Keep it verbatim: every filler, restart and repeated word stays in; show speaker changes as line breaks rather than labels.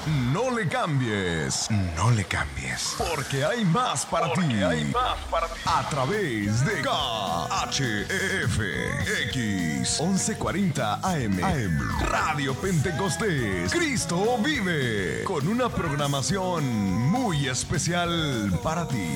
No le cambies.
No le cambies.
Porque hay más para
Porque
ti.
hay más para ti.
A través de K H E F X once cuarenta A M. Radio Pentecostés. Cristo vive. Con una programación muy especial para ti.